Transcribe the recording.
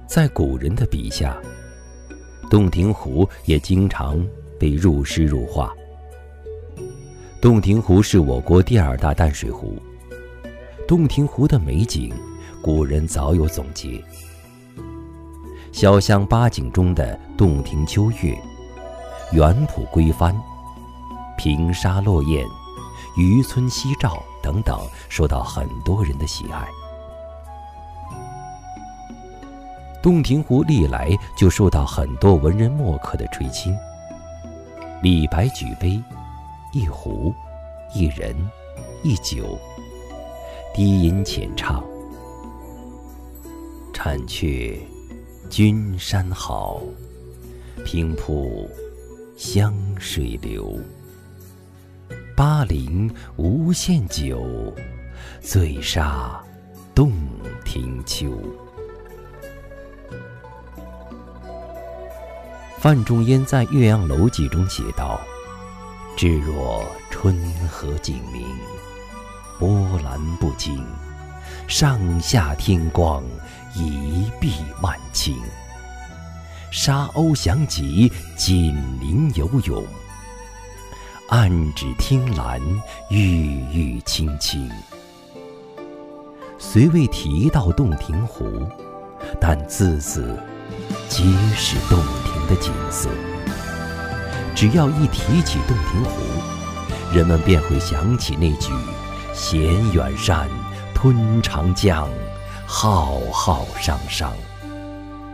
在古人的笔下，洞庭湖也经常被入诗入画。洞庭湖是我国第2大淡水湖，洞庭湖的美景，古人早有总结。小巷八景中的洞庭秋月、园圃归帆、平沙落雁、渔村夕照等等，受到很多人的喜爱。洞庭湖历来就受到很多文人墨客的垂青。李白举杯，一壶，一人，一酒，低吟浅唱，婵却君山好，平铺湘水流。巴陵无限酒，醉杀洞庭秋。范仲淹在《岳阳楼记》中写道：至若春和景明，波澜不惊，上下天光，一碧万顷。沙鸥翔集，锦鳞游泳，岸芷汀兰，郁郁青青。虽未提到洞庭湖，但字字皆是洞庭的景色。只要一提起洞庭湖，人们便会想起那句衔远山，吞长江，浩浩汤汤。